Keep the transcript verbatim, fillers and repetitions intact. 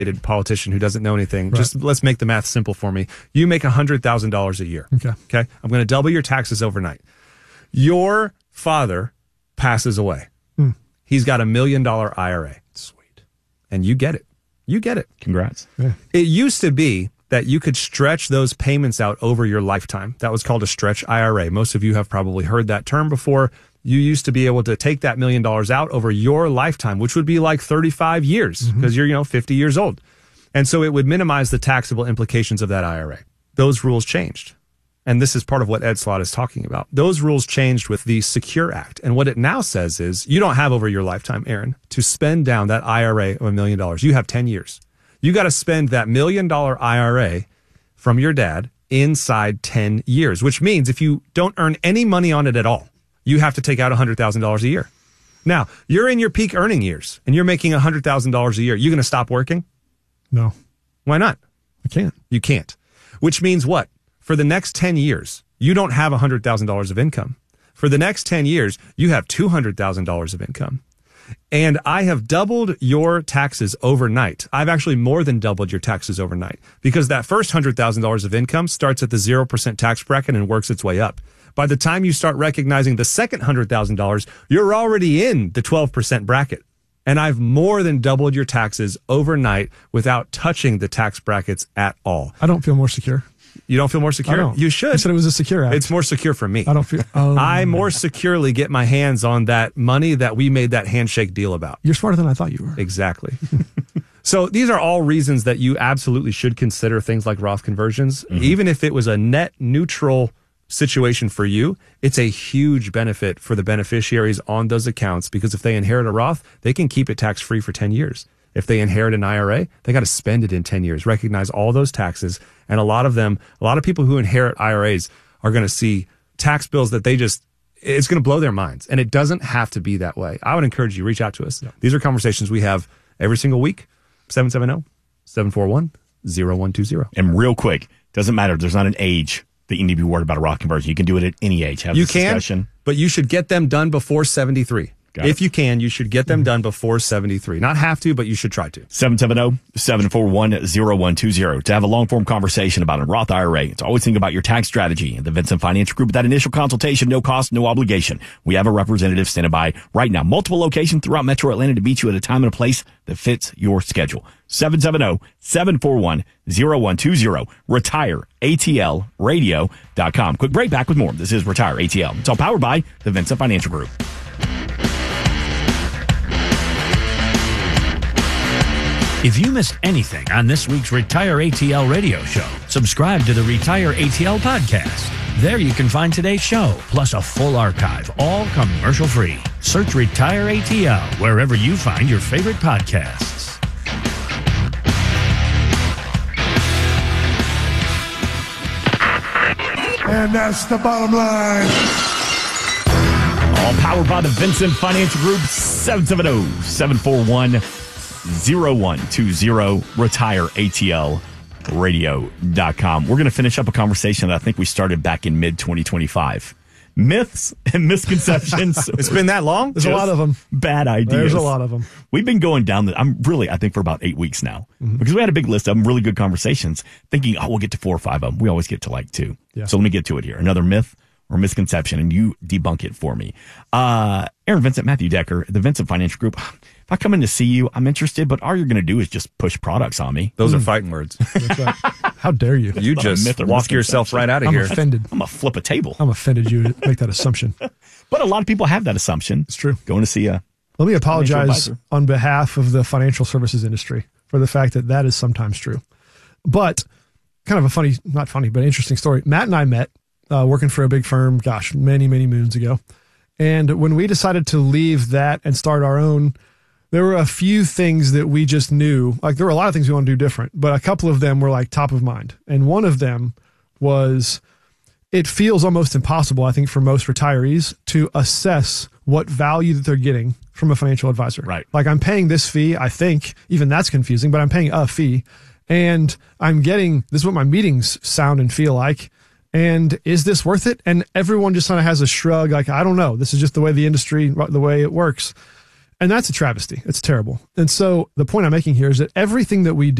politician who doesn't know anything. Right. Just let's make the math simple for me. You make one hundred thousand dollars a year. Okay. Okay. I'm going to double your taxes overnight. Your father passes away. Hmm. He's got a million dollar I R A. Sweet. And you get it. You get it. Congrats. Yeah. It used to be that you could stretch those payments out over your lifetime. That was called a stretch I R A. Most of you have probably heard that term before. You used to be able to take that million dollars out over your lifetime, which would be like thirty-five years because mm-hmm. you're, you know, fifty years old. And so it would minimize the taxable implications of that I R A. Those rules changed. And this is part of what Ed Slott is talking about. Those rules changed with the Secure Act. And what it now says is you don't have over your lifetime, Aaron, to spend down that I R A of a million dollars. You have ten years. You got to spend that million dollar I R A from your dad inside ten years, which means if you don't earn any money on it at all, you have to take out one hundred thousand dollars a year. Now, you're in your peak earning years and you're making one hundred thousand dollars a year. You're going to stop working? No. Why not? I can't. You can't. Which means what? For the next ten years, you don't have one hundred thousand dollars of income. For the next ten years, you have two hundred thousand dollars of income. And I have doubled your taxes overnight. I've actually more than doubled your taxes overnight because that first one hundred thousand dollars of income starts at the zero percent tax bracket and works its way up. By the time you start recognizing the second one hundred thousand dollars, you're already in the twelve percent bracket. And I've more than doubled your taxes overnight without touching the tax brackets at all. I don't feel more secure. You don't feel more secure? I don't. You should. I said it was a secure act. It's more secure for me. I don't feel... Um, I more securely get my hands on that money that we made that handshake deal about. You're smarter than I thought you were. Exactly. So these are all reasons that you absolutely should consider things like Roth conversions. Mm-hmm. Even if it was a net neutral situation for you, it's a huge benefit for the beneficiaries on those accounts because if they inherit a Roth, they can keep it tax-free for ten years. If they inherit an I R A, they got to spend it in ten years, recognize all those taxes. And a lot of them, a lot of people who inherit I R As are going to see tax bills that they just, it's going to blow their minds. And it doesn't have to be that way. I would encourage you, reach out to us. Yeah. These are conversations we have every single week. seven seven zero, seven four one, zero one two zero. And real quick, doesn't matter. There's not an age that you need to be worried about a Roth conversion. You can do it at any age. Have you this can, discussion. But you should get them done before seventy-three. Got if it. you can, you should get them done before seventy-three. Not have to, but you should try to. seven seven zero, seven four one, zero one two zero. To have a long-form conversation about a Roth I R A, it's always think about your tax strategy. The Vincent Financial Group, with that initial consultation, no cost, no obligation. We have a representative standing by right now. Multiple locations throughout Metro Atlanta to meet you at a time and a place that fits your schedule. seven seven zero, seven four one, zero one two zero. retire A T L radio dot com. Quick break, back with more. This is Retire A T L. It's all powered by the Vincent Financial Group. If you missed anything on this week's Retire A T L radio show, subscribe to the Retire A T L podcast. There you can find today's show, plus a full archive, all commercial-free. Search Retire A T L wherever you find your favorite podcasts. And that's the bottom line. All powered by the Vincent Financial Group. seven seven zero, seven four one, zero one two zero. retire A T L radio dot com. We're going to finish up a conversation that I think we started back in mid twenty twenty-five. Myths and misconceptions. It's been that long? There's a lot of them. Bad ideas. There's a lot of them. We've been going down the, I'm really, I think for about eight weeks now, mm-hmm. because we had a big list of them, really good conversations, thinking, oh, we'll get to four or five of them. We always get to like two. Yeah. So let me get to it here. Another myth or misconception, and you debunk it for me. Uh, Aaron Vincent, Matthew Decker, the Vincent Financial Group. If I come in to see you, I'm interested, but all you're going to do is just push products on me. Those mm. are fighting words. That's right. How dare you? You just walk yourself right out of I'm here. I'm offended. I'm going to flip a table. I'm offended you to make that assumption. But a lot of people have that assumption. It's true. Going to see a Let me apologize on behalf of the financial services industry for the fact that that is sometimes true. But kind of a funny, not funny, but interesting story. Matt and I met uh, working for a big firm, gosh, many, many moons ago. And when we decided to leave that and start our own, there were a few things that we just knew. Like there were a lot of things we want to do different, but a couple of them were like top of mind. And one of them was it feels almost impossible, I think, for most retirees to assess what value that they're getting from a financial advisor. Right. Like I'm paying this fee, I think, even that's confusing, but I'm paying a fee and I'm getting, this is what my meetings sound and feel like. And is this worth it? And everyone just kind of has a shrug, like, I don't know. This is just the way the industry, the way it works. And that's a travesty. It's terrible. And so the point I'm making here is that everything that we